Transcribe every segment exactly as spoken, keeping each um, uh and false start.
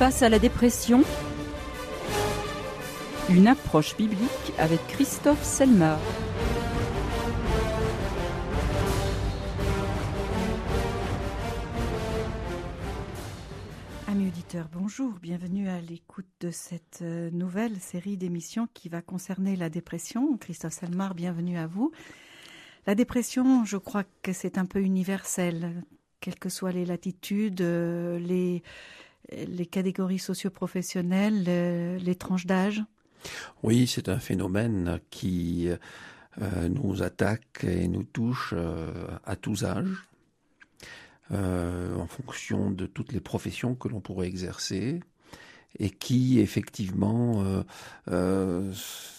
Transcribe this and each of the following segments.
Face à la dépression, une approche biblique avec Christophe Selmar. Amis auditeurs, bonjour, bienvenue à l'écoute de cette nouvelle série d'émissions qui va concerner la dépression. Christophe Selmar, bienvenue à vous. La dépression, je crois que c'est un peu universel, quelles que soient les latitudes, les, les catégories socio-professionnelles, les tranches d'âge. Oui, c'est un phénomène qui euh, nous attaque et nous touche euh, à tous âges, euh, en fonction de toutes les professions que l'on pourrait exercer, et qui effectivement euh, euh,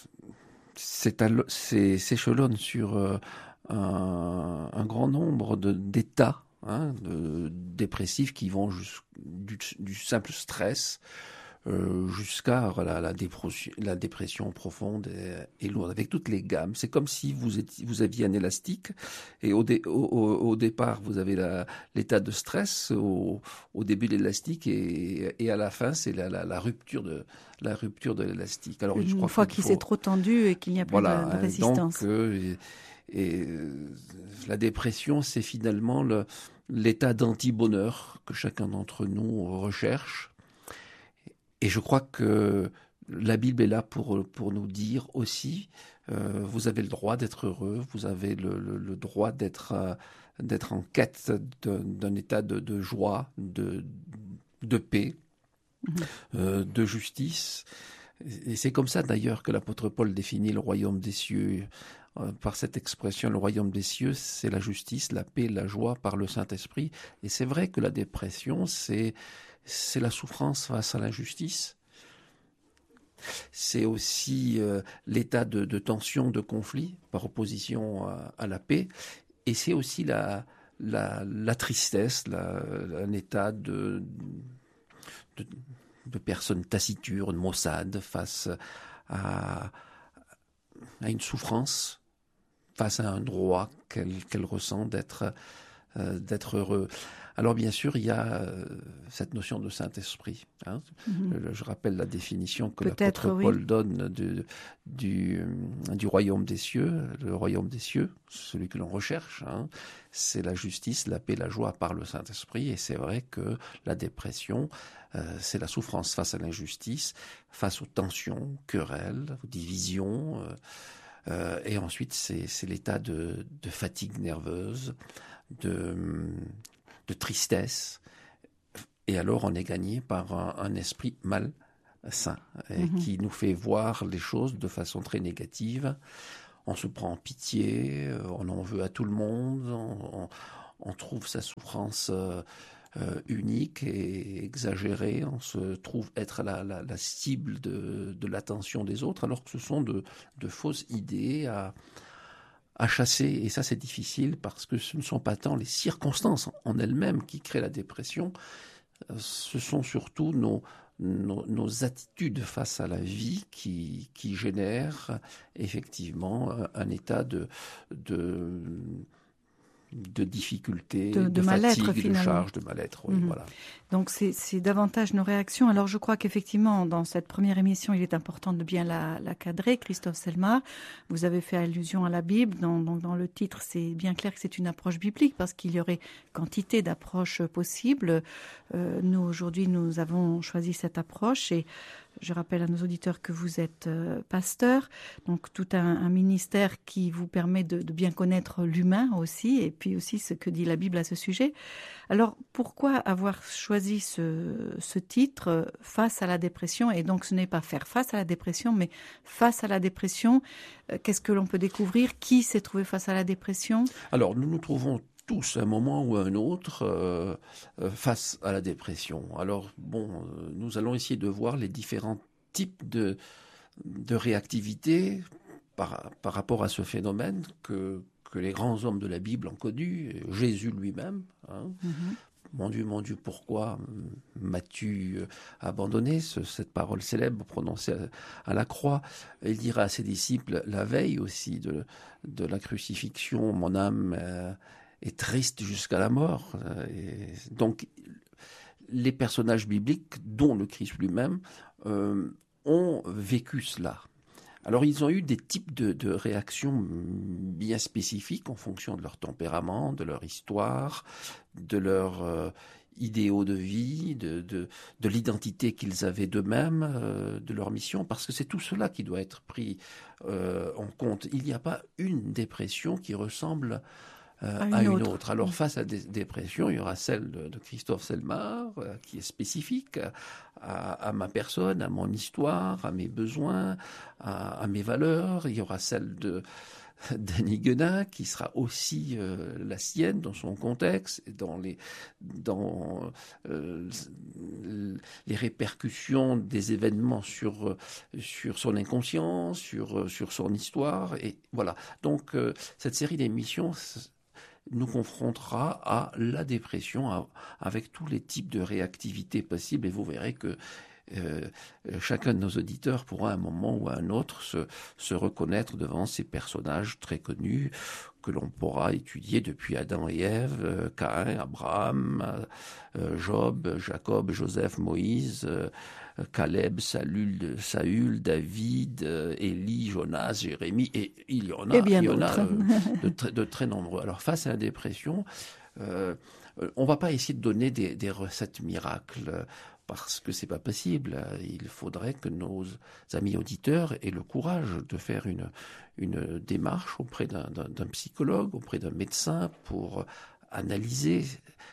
s'échelonne sur euh, un, un grand nombre de, d'états hein, de, dépressifs qui vont du, du simple stress Euh, jusqu'à la, la, dépression, la dépression profonde et, et lourde, avec toutes les gammes. C'est comme si vous, étiez, vous aviez un élastique, et au, dé, au, au, au départ, vous avez la, l'état de stress, au, au début de l'élastique, et, et à la fin, c'est la, la, la, rupture, de, la rupture de l'élastique. Alors, Une je crois fois qu'il qu'il faut... s'est trop tendu et qu'il n'y a plus voilà, de, de résistance. Donc, euh, et, et, la dépression, c'est finalement le, l'état d'anti-bonheur que chacun d'entre nous recherche. Et je crois que la Bible est là pour, pour nous dire aussi, euh, vous avez le droit d'être heureux, vous avez le, le, le droit d'être, euh, d'être en quête de, d'un état de, de joie, de, de paix, mmh. euh, de justice. Et c'est comme ça d'ailleurs que l'apôtre Paul définit le royaume des cieux. Euh, par cette expression, le royaume des cieux, c'est la justice, la paix, la joie par le Saint-Esprit. Et c'est vrai que la dépression, c'est... c'est la souffrance face à l'injustice. C'est aussi euh, l'état de, de tension, de conflit, par opposition à, à la paix. Et c'est aussi la, la, la tristesse, la, un état de, de, de personnes taciturnes, maussades, face à, à une souffrance, face à un droit qu'elle, qu'elle ressent d'être, euh, d'être heureux. Alors bien sûr, il y a euh, cette notion de Saint-Esprit. Hein. Mm-hmm. Je, je rappelle la définition que Peut-être, l'apôtre oui. Paul donne de, du, du royaume des cieux. Le royaume des cieux, celui que l'on recherche, hein, c'est la justice, la paix, la joie par le Saint-Esprit. Et c'est vrai que la dépression, euh, c'est la souffrance face à l'injustice, face aux tensions, querelles, aux divisions. Euh, euh, et ensuite, c'est, c'est l'état de, de fatigue nerveuse, de... de tristesse, et alors on est gagné par un, un esprit malsain et mmh. qui nous fait voir les choses de façon très négative. On se prend en pitié, on en veut à tout le monde, on, on, on trouve sa souffrance euh, euh, unique et exagérée, on se trouve être la, la, la cible de, de l'attention des autres, alors que ce sont de, de fausses idées à à chasser, et ça c'est difficile parce que ce ne sont pas tant les circonstances en elles-mêmes qui créent la dépression, ce sont surtout nos, nos, nos attitudes face à la vie qui, qui génèrent effectivement un état de, de, de difficulté, de, de, de mal-être, fatigue, finalement. de charge, de mal-être. Oui, mmh. voilà. Donc c'est, c'est davantage nos réactions. Alors je crois qu'effectivement, dans cette première émission, il est important de bien la, la cadrer. Christophe Selmar, vous avez fait allusion à la Bible. Dans, donc dans le titre, c'est bien clair que c'est une approche biblique parce qu'il y aurait quantité d'approches possibles. Euh, nous, aujourd'hui, nous avons choisi cette approche et je rappelle à nos auditeurs que vous êtes euh, pasteur, donc tout un, un ministère qui vous permet de, de bien connaître l'humain aussi, et puis aussi ce que dit la Bible à ce sujet. Alors, pourquoi avoir choisi ce, ce titre, Face à la dépression? Et donc, ce n'est pas faire face à la dépression, mais face à la dépression. Euh, qu'est-ce que l'on peut découvrir? Qui s'est trouvé face à la dépression? Alors, nous nous trouvons tous, à un moment ou à un autre, euh, euh, face à la dépression. Alors, bon, euh, nous allons essayer de voir les différents types de, de réactivité par, par rapport à ce phénomène que, que les grands hommes de la Bible ont connu, Jésus lui-même. Hein. Mm-hmm. Mon Dieu, mon Dieu, pourquoi m'as-tu abandonné? Ce, cette parole célèbre prononcée à, à la croix. Il dira à ses disciples la veille aussi de, de la crucifixion, mon âme... Euh, est triste jusqu'à la mort. Et donc, les personnages bibliques, dont le Christ lui-même, euh, ont vécu cela. Alors, ils ont eu des types de, de réactions bien spécifiques en fonction de leur tempérament, de leur histoire, de leurs euh, idéaux de vie, de, de, de l'identité qu'ils avaient d'eux-mêmes, euh, de leur mission, parce que c'est tout cela qui doit être pris euh, en compte. Il n'y a pas une dépression qui ressemble Euh, à, une, à une autre. autre. Alors, face à des dépressions, il y aura celle de, de Christophe Selmar, euh, qui est spécifique à, à ma personne, à mon histoire, à mes besoins, à, à mes valeurs. Il y aura celle de d'Annie Guenin, qui sera aussi euh, la sienne dans son contexte, dans les, dans, euh, les répercussions des événements sur, sur son inconscient, sur, sur son histoire. Et voilà. Donc, euh, cette série d'émissions nous confrontera à la dépression à, avec tous les types de réactivité possibles, et vous verrez que euh, chacun de nos auditeurs pourra à un moment ou à un autre se, se reconnaître devant ces personnages très connus que l'on pourra étudier depuis Adam et Ève, euh, Caïn, Abraham, euh, Job, Jacob, Joseph, Moïse, euh, Caleb, Saül, Saül, David, euh, Élie, Jonas, Jérémie, et il y en a, et bien il y en a euh, de, de, de très nombreux. Alors face à la dépression, euh, on ne va pas essayer de donner des, des recettes miracles, parce que c'est pas possible. Il faudrait que nos amis auditeurs aient le courage de faire une, une démarche auprès d'un, d'un, d'un psychologue, auprès d'un médecin, pour analyser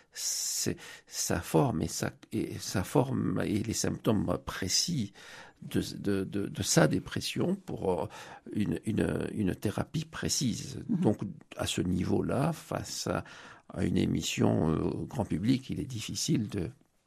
ses, sa forme et sa, et sa forme et les symptômes précis de, de, de, de sa dépression pour une, une, une thérapie précise. Mmh. Donc, à ce niveau-là, face à, à une émission au grand public, il est difficile de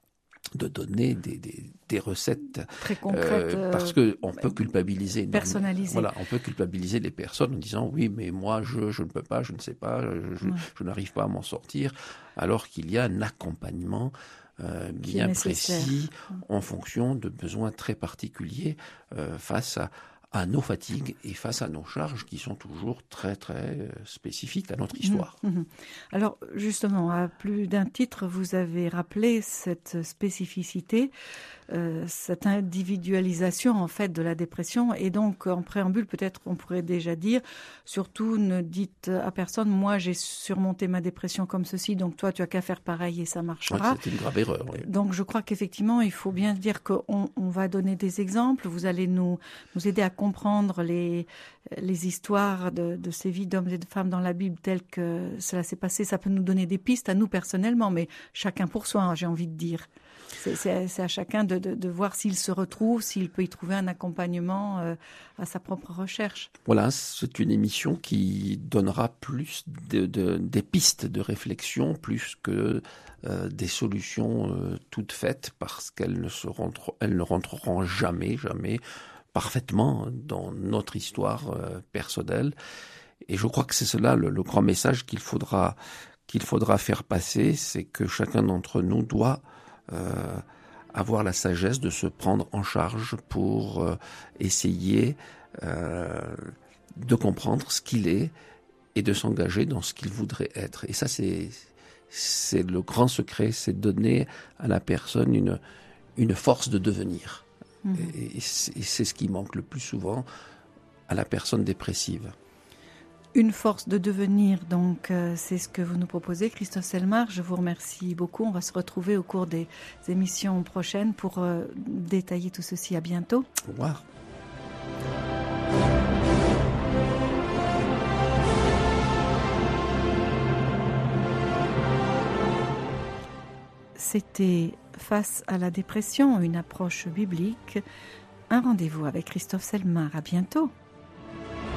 de donner des, des, des recettes très concrètes, euh, parce que on peut culpabiliser, personnaliser. Voilà, on peut culpabiliser les personnes en disant oui, mais moi je je ne peux pas, je ne sais pas, je, ouais. je n'arrive pas à m'en sortir, alors qu'il y a un accompagnement euh, bien précis en fonction de besoins très particuliers euh, face à à nos fatigues et face à nos charges qui sont toujours très, très spécifiques à notre histoire. Mmh, mmh. Alors, justement, à plus d'un titre, vous avez rappelé cette spécificité, euh, cette individualisation, en fait, de la dépression. Et donc, en préambule, peut-être on pourrait déjà dire, surtout, ne dites à personne, moi, j'ai surmonté ma dépression comme ceci, donc toi, tu as qu'à faire pareil et ça marchera. Ouais, c'est une grave erreur. Oui. Donc, je crois qu'effectivement, il faut bien dire qu'on on va donner des exemples. Vous allez nous, nous aider à comprendre les, les histoires de, de ces vies d'hommes et de femmes dans la Bible telles que cela s'est passé. Ça peut nous donner des pistes à nous personnellement, mais chacun pour soi, hein, j'ai envie de dire. C'est, c'est, c'est à chacun de, de, de voir s'il se retrouve, s'il peut y trouver un accompagnement euh, à sa propre recherche. Voilà, c'est une émission qui donnera plus de, de, des pistes de réflexion, plus que euh, des solutions euh, toutes faites, parce qu'elles ne, se rentre, elles ne rentreront jamais, jamais parfaitement dans notre histoire euh, personnelle. Et je crois que c'est cela le, le grand message qu'il faudra, qu'il faudra faire passer, c'est que chacun d'entre nous doit euh, avoir la sagesse de se prendre en charge pour euh, essayer euh, de comprendre ce qu'il est et de s'engager dans ce qu'il voudrait être. Et ça, c'est, c'est le grand secret, c'est donner à la personne une, une force de devenir. Mmh. Et c'est ce qui manque le plus souvent à la personne dépressive. Une force de devenir, donc euh, c'est ce que vous nous proposez, Christophe Selmar. Je vous remercie beaucoup. On va se retrouver au cours des émissions prochaines pour euh, détailler tout ceci. À bientôt. Au revoir. C'était Face à la dépression, une approche biblique. Un rendez-vous avec Christophe Selmar. À bientôt.